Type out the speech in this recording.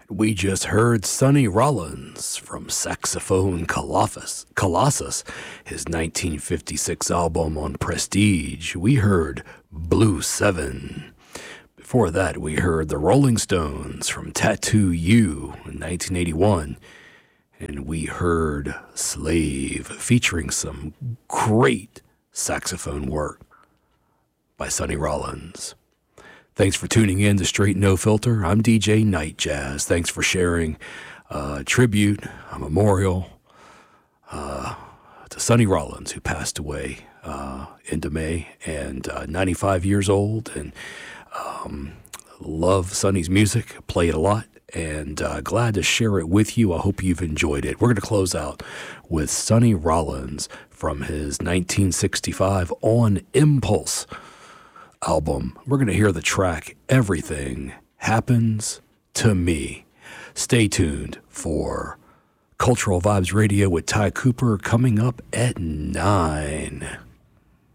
We just heard Sonny Rollins from Saxophone Colossus, his 1956 album on Prestige. We heard Blue 7. Before that, we heard the Rolling Stones from Tattoo You in 1981. And we heard Slave, featuring some great saxophone work by Sonny Rollins. Thanks for tuning in to Straight No Filter. I'm DJ Night Jazz. Thanks for sharing a tribute, a memorial to Sonny Rollins, who passed away into May, and 95 years old. And love Sonny's music, play it a lot, and glad to share it with you. I hope you've enjoyed it. We're going to close out with Sonny Rollins from his 1965 On Impulse album. We're going to hear the track Everything Happens to Me. Stay tuned for Cultural Vibes Radio with Ty Cooper coming up at 9.